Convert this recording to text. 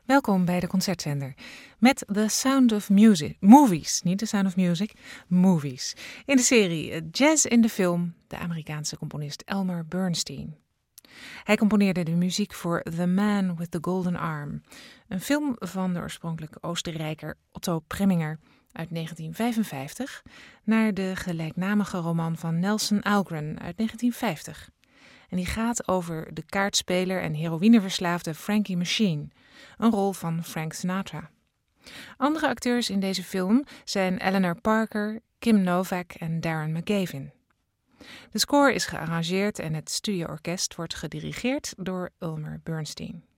Welkom bij de Concertzender met The Sound of Music. Movies, niet The Sound of Music, movies. In de serie Jazz in de Film, de Amerikaanse componist Elmer Bernstein. Hij componeerde de muziek voor The Man with the Golden Arm, een film van de oorspronkelijke Oostenrijker Otto Preminger uit 1955, naar de gelijknamige roman van Nelson Algren uit 1950. En die gaat over de kaartspeler en heroïneverslaafde Frankie Machine, een rol van Frank Sinatra. Andere acteurs in deze film zijn Eleanor Parker, Kim Novak en Darren McGavin. De score is gearrangeerd en het studioorkest wordt gedirigeerd door Elmer Bernstein.